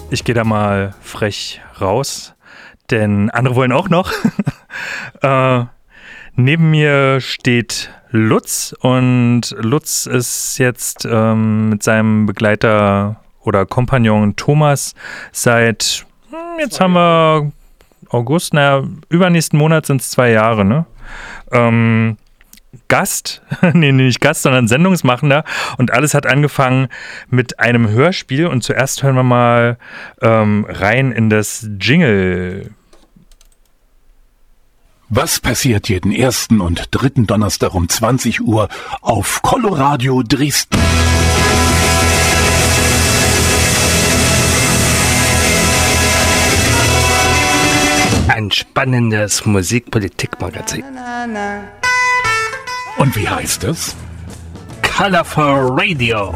ich gehe da mal frech raus, denn andere wollen auch noch. Neben mir steht Lutz und Lutz ist jetzt mit seinem Begleiter oder Kompagnon Thomas seit, jetzt haben wir August, übernächsten Monat sind es 2 Jahre, ne? Gast, nee, nicht Gast, sondern Sendungsmachender, und alles hat angefangen mit einem Hörspiel, und zuerst hören wir mal rein in das Jingle. Was passiert jeden 1. und 3. Donnerstag um 20 Uhr auf Coloradio Dresden? Ein spannendes Musikpolitikmagazin. Und wie heißt es? Colorful Radio.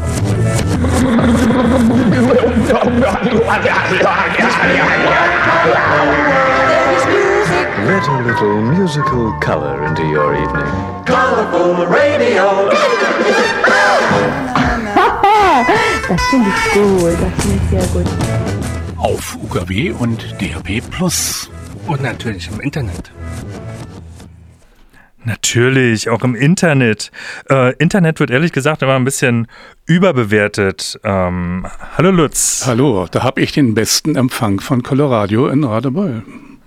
Let a little musical color into your evening. Colorful Radio. Das finde ich gut, das finde ich sehr gut. Auf UKW und DAB+. Und natürlich im Internet. Natürlich, auch im Internet. Internet wird ehrlich gesagt immer ein bisschen überbewertet. Hallo Lutz. Hallo, da habe ich den besten Empfang von Coloradio in Radebeul.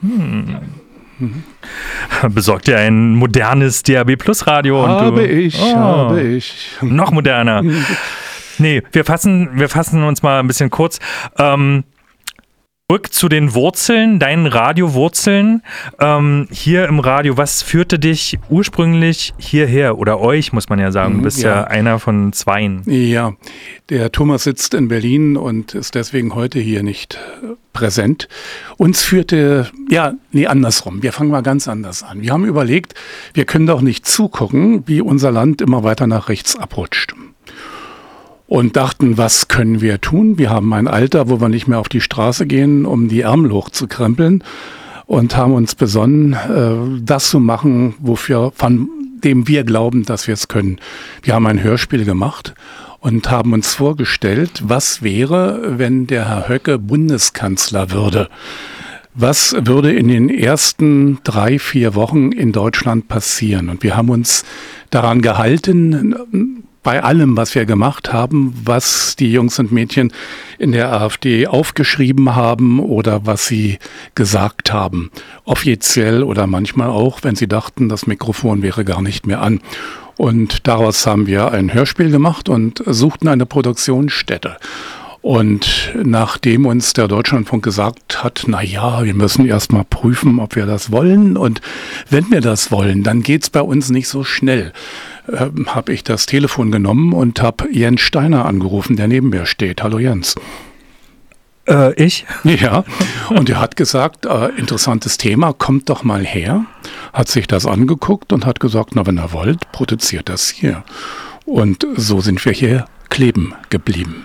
Besorgt dir ein modernes DAB+-Radio. Habe ich. Noch moderner. Nee, wir fassen uns mal ein bisschen kurz. Zurück zu den Wurzeln, deinen Radiowurzeln. Hier im Radio, was führte dich ursprünglich hierher? Oder euch, muss man ja sagen. Du bist ja einer von 2. Ja, der Thomas sitzt in Berlin und ist deswegen heute hier nicht präsent. Uns führte, andersrum. Wir fangen mal ganz anders an. Wir haben überlegt, wir können doch nicht zugucken, wie unser Land immer weiter nach rechts abrutscht. Und dachten, was können wir tun? Wir haben ein Alter, wo wir nicht mehr auf die Straße gehen, um die Ärmel hochzukrempeln, und haben uns besonnen, das zu machen, von dem wir glauben, dass wir es können. Wir haben ein Hörspiel gemacht und haben uns vorgestellt, was wäre, wenn der Herr Höcke Bundeskanzler würde? Was würde in den ersten 3-4 Wochen in Deutschland passieren? Und wir haben uns daran gehalten, bei allem, was wir gemacht haben, was die Jungs und Mädchen in der AfD aufgeschrieben haben oder was sie gesagt haben. Offiziell oder manchmal auch, wenn sie dachten, das Mikrofon wäre gar nicht mehr an. Und daraus haben wir ein Hörspiel gemacht und suchten eine Produktionsstätte. Und nachdem uns der Deutschlandfunk gesagt hat, wir müssen erst mal prüfen, ob wir das wollen, und wenn wir das wollen, dann geht's bei uns nicht so schnell, habe ich das Telefon genommen und habe Jens Steiner angerufen, der neben mir steht. Hallo Jens. Ich? Ja, und er hat gesagt, interessantes Thema, kommt doch mal her, hat sich das angeguckt und hat gesagt, wenn ihr wollt, produziert das hier. Und so sind wir hier kleben geblieben.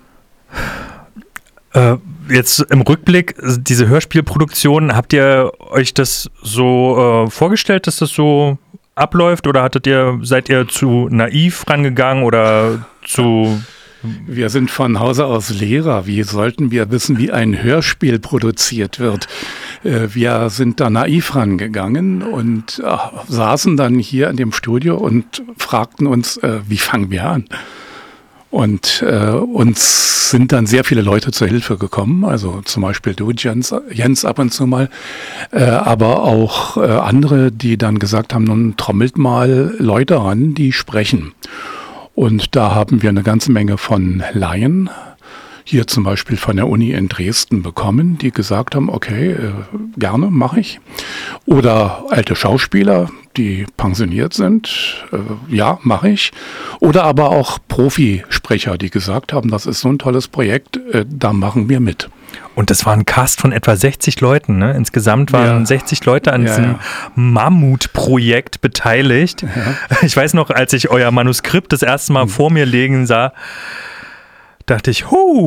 Jetzt im Rückblick, diese Hörspielproduktion, habt ihr euch das so vorgestellt, dass das so abläuft, oder seid ihr zu naiv rangegangen oder zu... Wir sind von Hause aus Lehrer. Wie sollten wir wissen, wie ein Hörspiel produziert wird? Wir sind da naiv rangegangen und saßen dann hier in dem Studio und fragten uns, wie fangen wir an? Und uns sind dann sehr viele Leute zur Hilfe gekommen, also zum Beispiel du, Jens ab und zu mal, aber auch andere, die dann gesagt haben, nun trommelt mal Leute ran, die sprechen. Und da haben wir eine ganze Menge von Laien, hier zum Beispiel von der Uni in Dresden, bekommen, die gesagt haben, okay, gerne, mache ich. Oder alte Schauspieler, die pensioniert sind, mache ich. Oder aber auch Profisprecher, die gesagt haben, das ist so ein tolles Projekt, da machen wir mit. Und das war ein Cast von etwa 60 Leuten, ne? Insgesamt waren 60 Leute an diesem Mammutprojekt beteiligt. Ja. Ich weiß noch, als ich euer Manuskript das erste Mal vor mir liegen sah, dachte ich,